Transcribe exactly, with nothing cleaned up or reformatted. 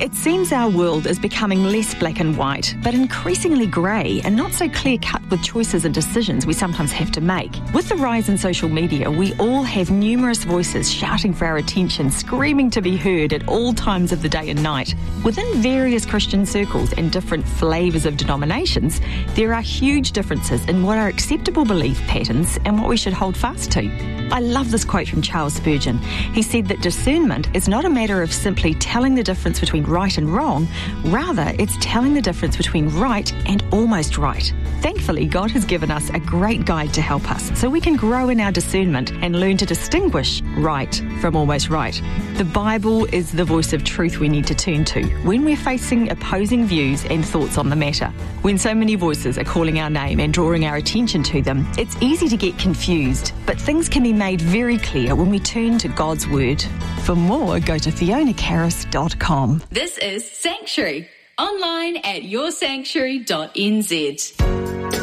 It seems our world is becoming less black and white, but increasingly grey and not so clear-cut with choices and decisions we sometimes have to make. With the rise in social media, we all have numerous voices shouting for our attention, screaming to be heard at all times of the day and night. Within various Christian circles and different flavours of denominations, there are huge differences in what are acceptable belief patterns and what we should hold fast to. I love this quote from Charles Spurgeon. He said that discernment is not a matter of simply telling the difference between right and wrong, rather it's telling the difference between right and almost right. Thankfully, God has given us a great guide to help us so we can grow in our discernment and learn to distinguish right from almost right. The Bible is the voice of truth we need to turn to when we're facing opposing views and thoughts on the matter. When so many voices are calling our name and drawing our attention to them, it's easy to get confused, but things can be made very clear when we turn to God's Word. For more, go to fiona caris dot com. This is Sanctuary, online at your sanctuary dot n z.